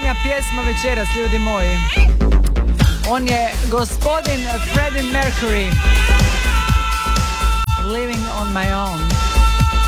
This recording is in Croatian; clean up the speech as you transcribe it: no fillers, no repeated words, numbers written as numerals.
najvažnija pjesma večeras, ljudi moji. On je gospodin Freddie Mercury.